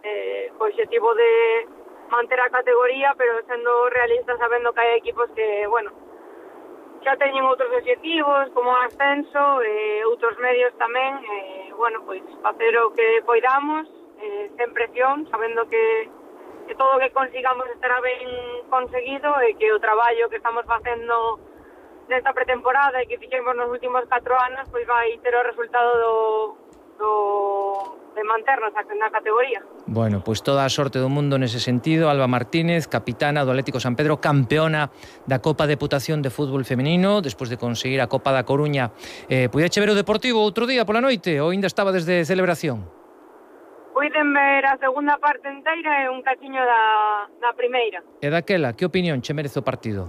co objetivo de manter a categoría, pero sendo realistas, sabendo que hai equipos que, bueno, xa teñen outros objetivos, como ascenso, outros medios tamén, bueno, pois facer o que poidamos, sen presión, sabendo que todo o que consigamos estará ben conseguido e que o traballo que estamos facendo nesta pretemporada e que fixemos nos últimos 4 anos, pois vai ter o resultado de manternos na categoría. Bueno, pois toda a sorte do mundo nese sentido. Alba Martínez, capitana do Atlético San Pedro, campeona da Copa Deputación de Fútbol Femenino, despois de conseguir a Copa da Coruña. Puideche ver o Deportivo outro día pola noite ou ainda estaba desde celebración? Puiden ver a segunda parte inteira e un cachiño da primeira. E daquela, que opinión che merece o partido?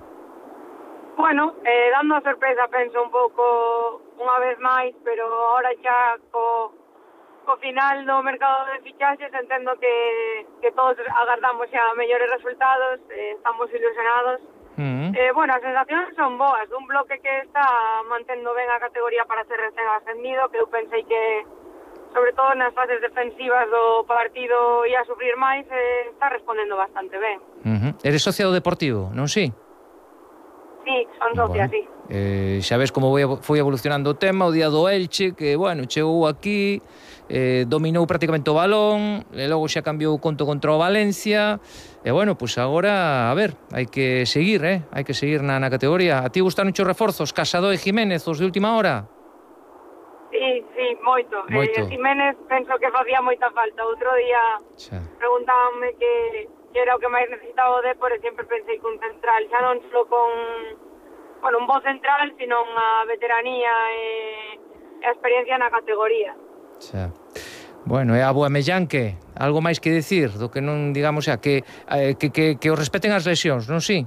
Bueno, dando a sorpresa, penso un pouco unha vez máis, pero ahora xa co final do mercado de fichaxes entendo que todos agardamos xa mellores resultados, estamos ilusionados. Bueno, as sensacións son boas, dun bloque que está mantendo ben a categoría para ser recén ascendido, que eu pensei que sobre todo nas fases defensivas do partido ia sufrir máis, está respondendo bastante ben. Eres socia do Deportivo, non si? Sí, son socia, sí. Xa ves como foi evolucionando o tema, o día do Elche, que, bueno, chegou aquí, dominou prácticamente o balón, e logo xa cambiou o conto contra o Valencia, e, bueno, pois agora, a ver, hai que seguir, hai que seguir na categoría. A ti gustaron os reforzos, Casado e Jiménez, os de última hora? Sí, moito. Jiménez penso que facía moita falta. Outro día preguntábanme que era o que máis necesitaba o Depor e sempre pensei que un central, xa non só con un bo central, sino unha veteranía e a experiencia na categoría. Bueno, e a Aubameyang, que algo máis que decir do que non, digamos, xa que os respeten as lesións, non si?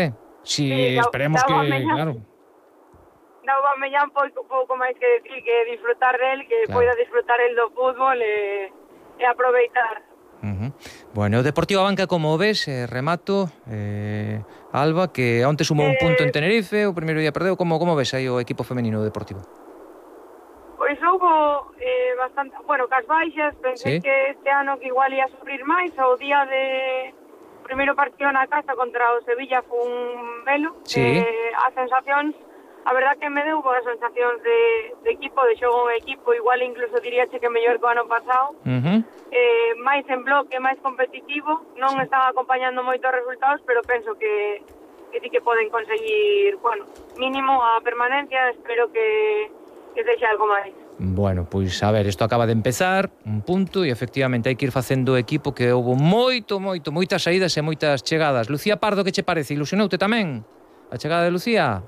Si esperemos que, claro. Da Aubameyang pouco máis que decir, que disfrutar del, que poida disfrutar el do fútbol e aproveitar. Bueno, o Deportivo Abanca, como ves, remato, Alba, que onte sumou un punto en Tenerife, o primeiro día perdeu, como ves aí o equipo femenino do Deportivo? Pois houbo bastante, cas baixas, pensei que este ano que igual ia sufrir máis, o día de primeiro partido na casa contra o Sevilla foi un velo, as sensacións, a verdad que me deu boas sensacións de equipo, de xogo en equipo, igual incluso diríache que mellor que o ano pasado, máis en bloque, máis competitivo, non estaba acompañando moitos resultados, pero penso que sí que poden conseguir, mínimo a permanencia, espero que sexa algo máis. Bueno, pois a ver, isto acaba de empezar, un punto, e efectivamente hai que ir facendo equipo, que houve moitas saídas e moitas chegadas. Lucía Pardo, que che parece? Ilusionoute tamén a chegada de Lucía?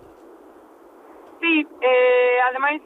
Sí, ademais,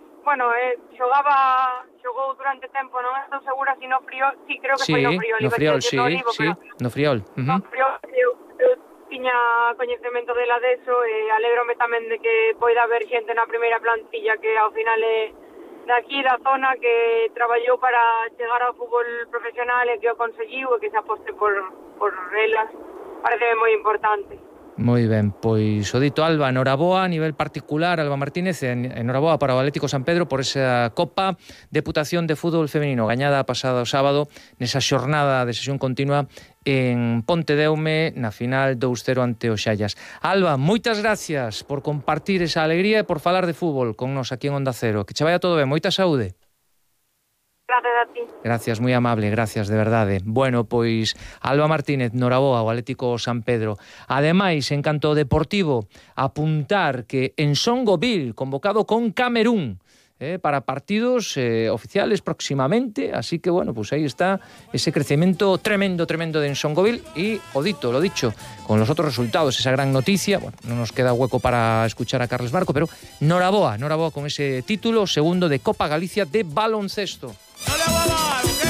xogou durante tempo, non estou segura si no Friol, sí, creo que foi no Friol. No Friol, no Friol. No Friol, eu tiña coñecemento dela deso e alégrome tamén de que poida haber xente na primeira plantilla que ao final é daqui da zona, que traballou para chegar ao fútbol profesional e que o conseguiu e que se aposte por elas. Parece moi importante. Moi ben, pois o dito, Alba, noraboa a nivel particular, Alba Martínez, noraboa para o Atlético San Pedro por esa Copa Deputación de Fútbol Femenino gañada pasado sábado nesa xornada de sesión continua en Pontedeume na final 2-0 ante o Xallas. Alba, moitas gracias por compartir esa alegría e por falar de fútbol con nos aquí en Onda Cero. Que che vaya todo ben, moita saúde. Gracias a ti. Gracias, moi amable, gracias, de verdade. Bueno, pois Alba Martínez, noraboa ao Atlético San Pedro. Ademais, en canto ao Deportivo, apuntar que en Songoville, convocado con Camerún, para partidos oficiales próximamente, así que, bueno, pues ahí está ese crecimiento tremendo de Ensongoville. Y, lo dicho, con los otros resultados, esa gran noticia, bueno, no nos queda hueco para escuchar a Carles Barco, pero noraboa con ese título segundo de Copa Galicia de baloncesto. No le va a dar, ¿ok?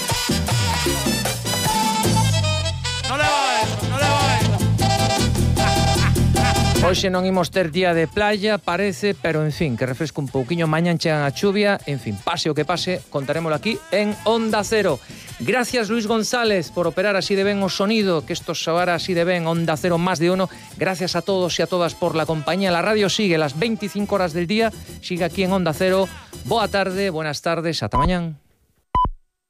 No le va a eso, no le va a eso. Hoxe non imos ter día de playa, parece, pero en fin, que refresco un pouquiño, mañan chegan a chuvia, en fin, pase o que pase, contarémolo aquí en Onda Cero. Gracias, Luis González, por operar así de ben o sonido, que esto soara así de ben, Onda Cero más de uno. Gracias a todos y a todas por la compañía. La radio sigue las 25 horas del día, sigue aquí en Onda Cero. Boa tarde, buenas tardes, ata mañán.